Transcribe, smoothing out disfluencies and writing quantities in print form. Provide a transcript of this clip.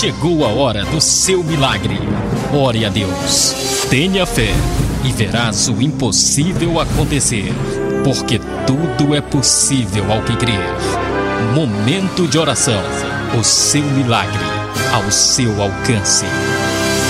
Chegou a hora do seu milagre. Ore a Deus, tenha fé e verás o impossível acontecer, porque tudo é possível ao que crer. Momento de oração, o seu milagre ao seu alcance.